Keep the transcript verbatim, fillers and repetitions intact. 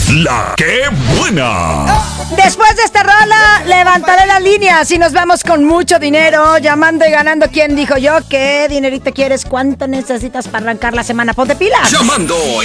La que buena. Después de esta rola, levantaré las líneas y nos vamos con mucho dinero, llamando y ganando. ¿Quién dijo yo? ¿Qué dinerito quieres? ¿Cuánto necesitas para arrancar la semana? Ponte pilas. Llamando